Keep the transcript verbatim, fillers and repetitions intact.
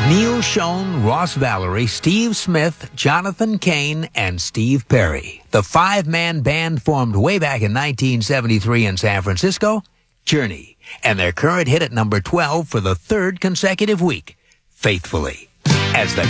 Neil Schon, Ross Valerie, Steve Smith, Jonathan Cain, and Steve Perry. The five-man band formed way back in nineteen seventy-three in San Francisco, Journey, and their current hit at number twelve for the third consecutive week, Faithfully. As the